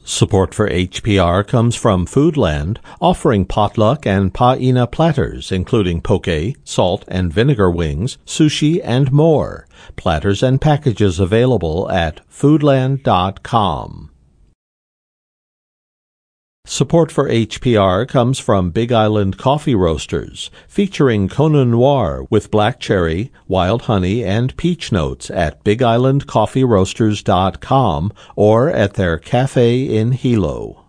Support for HPR comes from Foodland, offering potluck and paina platters, including poke, salt and vinegar wings, sushi, and more. Platters and packages available at foodland.com. Support for HPR comes from Big Island Coffee Roasters, featuring Kona Noir with black cherry, wild honey, and peach notes at BigIslandCoffeeRoasters.com or at their cafe in Hilo.